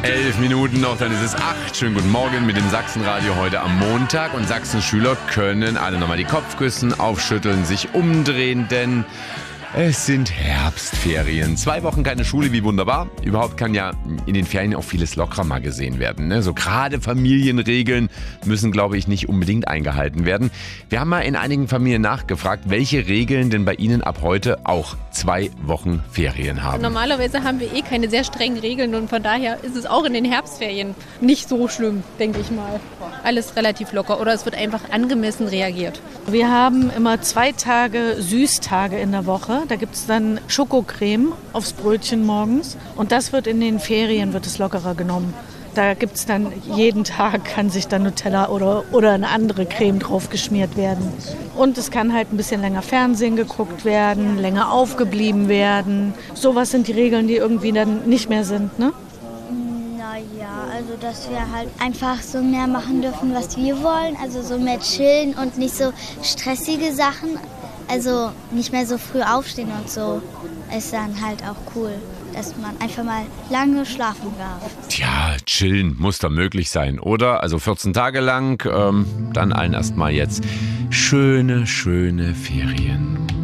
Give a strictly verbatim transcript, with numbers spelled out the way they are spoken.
Elf Minuten noch, dann ist es acht. Schönen guten Morgen mit dem Sachsenradio heute am Montag. Und Sachsen-Schüler können alle nochmal die Kopfkissen aufschütteln, sich umdrehen, denn es sind Herbstferien. Zwei Wochen keine Schule, wie wunderbar. Überhaupt kann ja in den Ferien auch vieles lockerer mal gesehen werden. Ne? So gerade Familienregeln müssen, glaube ich, nicht unbedingt eingehalten werden. Wir haben mal in einigen Familien nachgefragt, welche Regeln denn bei Ihnen ab heute auch zwei Wochen Ferien haben. Normalerweise haben wir eh keine sehr strengen Regeln und von daher ist es auch in den Herbstferien nicht so schlimm, denke ich mal. Alles relativ locker oder es wird einfach angemessen reagiert. Wir haben immer zwei Tage Süßtage in der Woche. Da gibt es dann Schokocreme aufs Brötchen morgens und das wird in den Ferien wird es lockerer genommen. Da gibt es dann jeden Tag, kann sich dann Nutella oder, oder eine andere Creme drauf geschmiert werden. Und es kann halt ein bisschen länger Fernsehen geguckt werden, länger aufgeblieben werden. Sowas sind die Regeln, die irgendwie dann nicht mehr sind, ne? Naja, also dass wir halt einfach so mehr machen dürfen, was wir wollen. Also so mehr chillen und nicht so stressige Sachen. Also nicht mehr so früh aufstehen und so ist dann halt auch cool, dass man einfach mal lange schlafen darf. Tja, chillen muss da möglich sein, oder? Also vierzehn Tage lang, ähm, dann allen erstmal jetzt schöne, schöne Ferien.